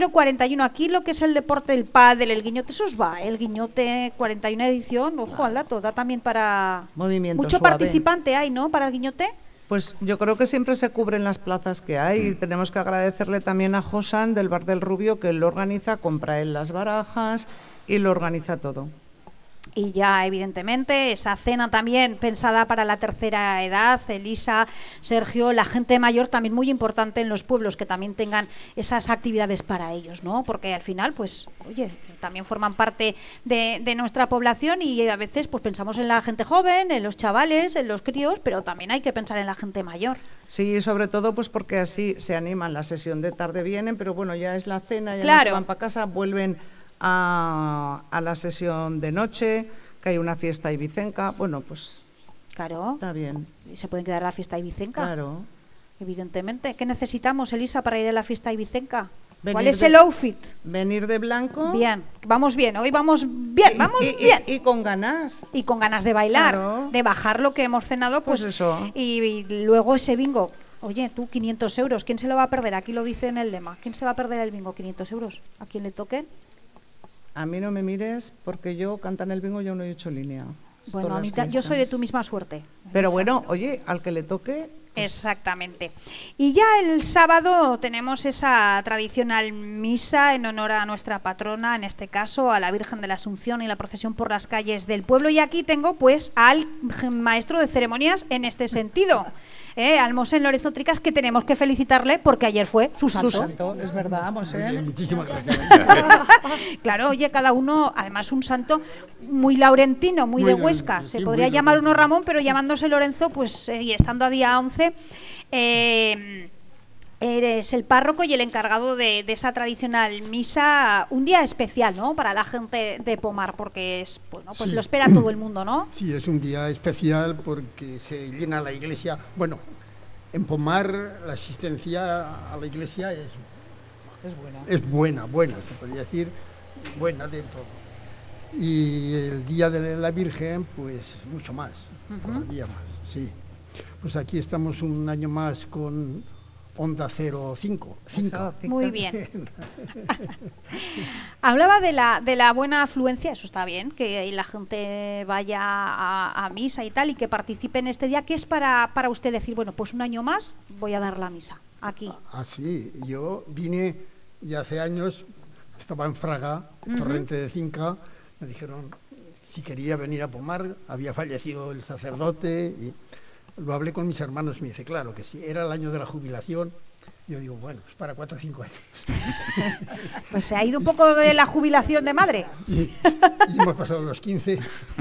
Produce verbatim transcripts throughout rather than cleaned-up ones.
número cuarenta y uno. Aquí lo que es el deporte, el pádel, el guiñote, eso os va, ¿eh? El guiñote, cuarenta y una edición, ojo al dato, da también para... Movimiento Mucho suave. participante hay, ¿no?, para el guiñote. Pues yo creo que siempre se cubren las plazas que hay. Y tenemos que agradecerle también a Josan del Bar del Rubio, que él lo organiza, compra él las barajas y lo organiza todo. Y ya, evidentemente, esa cena también pensada para la tercera edad, Elisa, Sergio, la gente mayor, también muy importante en los pueblos, que también tengan esas actividades para ellos, ¿no? Porque al final, pues, oye, también forman parte de, de nuestra población y a veces pues pensamos en la gente joven, en los chavales, en los críos, pero también hay que pensar en la gente mayor. Sí, sobre todo pues porque así se animan. La sesión de tarde vienen, pero bueno, ya es la cena, ya Claro. no se van para casa, vuelven a, a la sesión de noche, que hay una fiesta ibicenca. Bueno, pues Claro. está bien. ¿Se pueden quedar a la fiesta ibicenca? Claro. Evidentemente. ¿Qué necesitamos, Elisa, para ir a la fiesta ibicenca? Venir ¿Cuál es de- el outfit? Venir de blanco. Bien, vamos bien, hoy vamos bien, vamos y, y- bien. Y, con ganas. Y con ganas de bailar, Claro. de bajar lo que hemos cenado, pues, Pues eso. Y, y luego ese bingo. Oye, tú, quinientos euros, ¿quién se lo va a perder? Aquí lo dice en el lema. ¿Quién se va a perder el bingo? quinientos euros. ¿A quién le toquen? A mí no me mires porque yo cantar en el bingo ya no he hecho línea. Bueno, Todas a mí las ta- yo soy de fiestas. tu misma suerte. Pero Elisa. bueno, oye, al que le toque, Exactamente. Y ya el sábado tenemos esa tradicional misa en honor a nuestra patrona, en este caso a la Virgen de la Asunción, y la procesión por las calles del pueblo. Y aquí tengo pues al maestro de ceremonias en este sentido, ¿eh? Al Mosén Lorenzo Tricas, que tenemos que felicitarle porque ayer fue su santo. su santo, es verdad, Mosén. Muchísimas gracias. Claro, oye, cada uno, además un santo muy laurentino, muy, Muy de laurentino, Huesca. Se sí, podría muy llamar uno laurentino. Ramón, pero llamándose Lorenzo, pues eh, y estando a día once, eh, eres el párroco y el encargado de, de esa tradicional misa, un día especial, ¿no?, para la gente de Pomar, porque es, bueno, pues Sí. lo espera todo el mundo, ¿no? Sí, es un día especial porque se llena la iglesia. Bueno, en Pomar la asistencia a la iglesia es, Es buena. es buena, buena, se podría decir, buena de todo. Y el día de la Virgen, pues mucho más, todavía más, sí. Pues aquí estamos un año más con Onda cero cinco. Eso, Muy bien. Hablaba de la, de la buena afluencia, eso está bien, que la gente vaya a, a misa y tal, y que participe en este día, que es para, para usted decir, bueno, pues un año más voy a dar la misa aquí. Ah, sí, yo vine ya hace años, estaba en Fraga, Torrente de Cinca, me dijeron si quería venir a Pomar, había fallecido el sacerdote, y lo hablé con mis hermanos, me dice, claro que sí, era el año de la jubilación. Yo digo, bueno, pues para cuatro o cinco años. Pues se ha ido un poco de la jubilación de madre. Y, y hemos pasado los quince.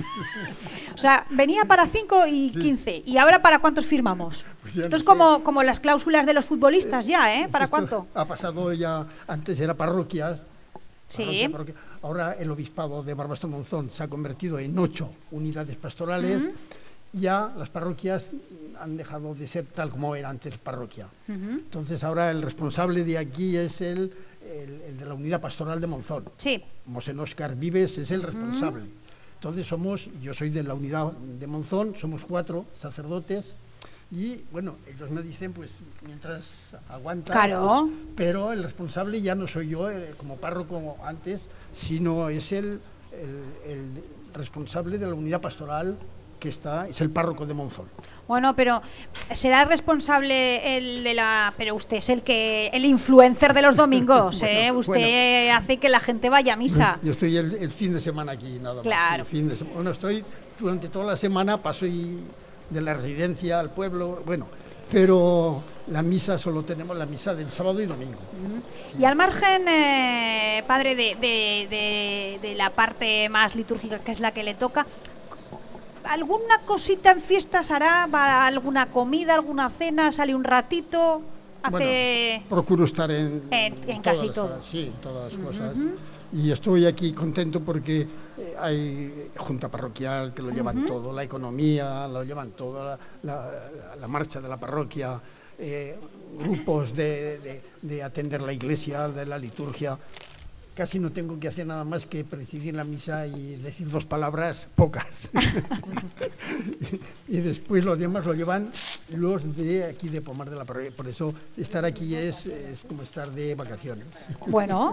O sea, venía para cinco y quince. ¿Y ahora para cuántos firmamos? Pues ya Esto no es sé. como, como las cláusulas de los futbolistas ya, ¿eh? ¿Para Esto cuánto? Ha pasado ya, antes era parroquias. Sí. parroquia, parroquia. Ahora el obispado de Barbastro Monzón se ha convertido en ocho unidades pastorales. Ya las parroquias han dejado de ser tal como era antes parroquia. Entonces ahora el responsable de aquí es el, el, el de la unidad pastoral de Monzón. Sí. Mosén Óscar Vives es el responsable. Entonces somos, yo soy de la unidad de Monzón, somos cuatro sacerdotes y bueno, ellos me dicen pues mientras aguanta, Claro. pues, pero el responsable ya no soy yo eh, como párroco antes, sino es el, el, el responsable de la unidad pastoral que está, es el párroco de Monzón. Bueno, pero será responsable el de la, pero usted es el que, el influencer de los domingos, ¿eh? Bueno, Usted hace que la gente vaya a misa. Yo estoy el, el fin de semana aquí, nada más. Claro. El fin de semana. Bueno, estoy durante toda la semana, paso y de la residencia al pueblo, bueno, pero la misa solo tenemos la misa del sábado y domingo. Y al margen, eh, padre, de, de, de, de la parte más litúrgica, que es la que le toca, ¿alguna cosita en fiestas hará? ¿Va a alguna comida, alguna cena? ¿Sale un ratito? ¿Hace...? Bueno, procuro estar en, En- en todas casi las- todo. Sí, en todas las cosas. Y estoy aquí contento porque eh, hay junta parroquial que lo llevan todo, la economía, lo llevan todo, la, la- la marcha de la parroquia, eh, grupos de, de- de atender la iglesia, de la liturgia. Casi no tengo que hacer nada más que presidir la misa y decir dos palabras, pocas. Y después los demás lo llevan los de aquí de Pomar de la Parroquia. Por eso estar aquí es, es como estar de vacaciones. Bueno,